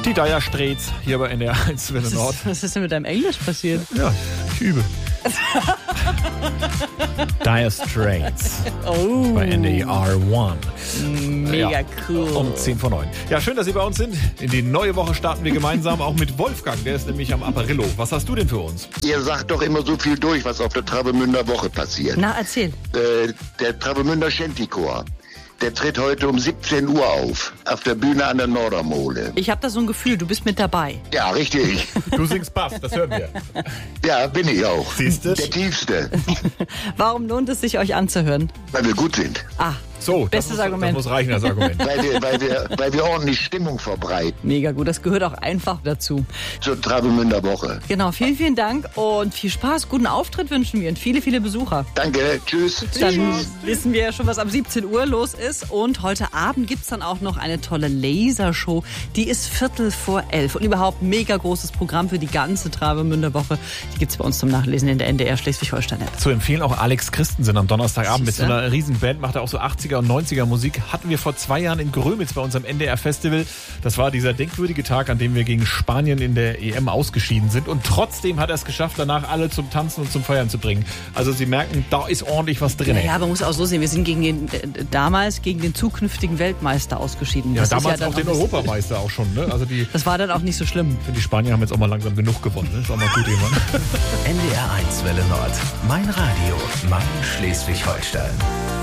Die Dire Straits hier bei NDR 1 Welle Nord. Was ist denn mit deinem Englisch passiert? Ja, ich übe. Dire Straits bei NDR 1. Mega cool. Um 10 vor 9. Ja, schön, dass Sie bei uns sind. In die neue Woche starten wir gemeinsam, auch mit Wolfgang. Der ist nämlich am Apparillo. Was hast du denn für uns? Ihr sagt doch immer so viel durch, was auf der Travemünder Woche passiert. Na, erzähl. Der Travemünder Shantychor, der tritt heute um 17 Uhr auf der Bühne an der Nordermole. Ich habe da so ein Gefühl, du bist mit dabei. Ja, richtig. Du singst Bass, das hören wir. Ja, bin ich auch. Siehst du? Der Tiefste, Warum lohnt es sich, euch anzuhören? weil wir gut sind. Ah, So, Bestes das Argument. muss reichen, das Argument. Weil wir ordentlich Stimmung verbreiten mega gut. Das gehört auch einfach dazu. zur Travemünder Woche. Genau, vielen, vielen Dank und viel Spaß. Guten Auftritt wünschen wir und viele, viele Besucher. Danke, tschüss. Dann wissen wir ja schon, was ab 17 Uhr los ist. Und heute Abend gibt's dann auch noch eine tolle Lasershow. Die ist 11:45. Und überhaupt mega großes Programm für die ganze Travemünder Woche. Die gibt's bei uns zum Nachlesen in der NDR Schleswig-Holstein-App. Zu empfehlen auch Alex Christensen am Donnerstagabend mit so Siehste? einer riesen Band, macht er auch so 80er und 90er Musik. Hatten wir vor 2 Jahren in Grömitz bei unserem NDR-Festival. Das war dieser denkwürdige Tag, an dem wir gegen Spanien in der EM ausgeschieden sind. Und trotzdem hat er es geschafft, danach alle zum Tanzen und zum Feiern zu bringen. Also Sie merken, da ist ordentlich was drin. Ja, aber man muss auch so sehen, wir sind damals gegen den zukünftigen Weltmeister ausgeschieden. Ja, Das ist damals dann auch den ein bisschen- Europameister auch schon. Ne? Also Das war dann auch nicht so schlimm. die Spanier haben jetzt auch mal langsam genug gewonnen. Ne? Ist auch mal gut irgendwann. NDR 1 Welle Nord. Mein Radio, mein Schleswig-Holstein.